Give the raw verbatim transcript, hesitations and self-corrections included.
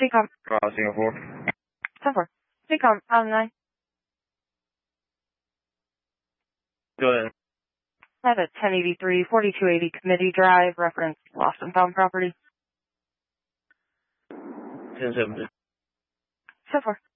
T-Com. Uh, Singapore. ten four. T-Com, um, nine. Go ahead. I have a ten eighty-three, forty-two eighty Committee Drive, reference lost and found property. ten seventy. ten four.